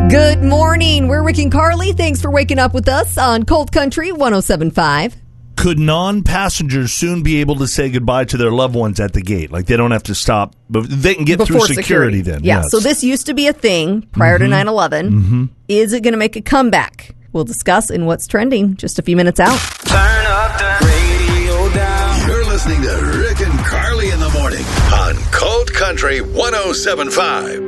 Good morning. We're Rick and Carly. Thanks for waking up with us on Cold Country 107.5. Could non-passengers soon be able to say goodbye to their loved ones at the gate? Like they don't have to stop, but they can get Before through security then. Yeah, Yes. so this used to be a thing prior to 9/11. Is it going to make a comeback? We'll discuss in What's Trending just a few minutes out. Turn up the radio down. You're listening to Rick and Carly in the morning on Cold Country 107.5.